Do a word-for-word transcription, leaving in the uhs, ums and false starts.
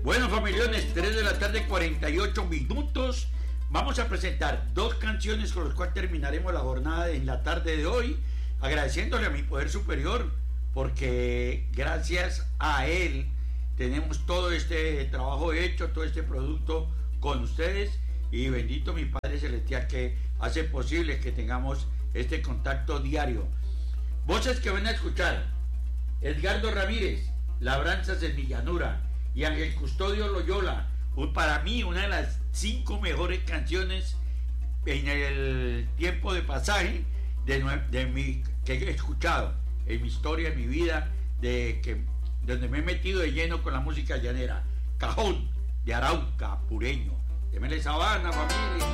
Bueno, familiones, tres de la tarde, cuarenta y ocho minutos. Vamos a presentar dos canciones con las cuales terminaremos la jornada en la tarde de hoy, agradeciéndole a mi poder superior, porque gracias a él tenemos todo este trabajo hecho, todo este producto con ustedes, y bendito mi Padre Celestial que hace posible que tengamos este contacto diario. Voces que van a escuchar: Edgardo Ramírez, Labranzas en mi llanura, y Ángel Custodio Loyola, para mí una de las cinco mejores canciones en el tiempo de pasaje de, de mi, que he escuchado en mi historia, en mi vida, de que donde me he metido de lleno con la música llanera. Cajón de Arauca, Pureño. Démele sabana, familia.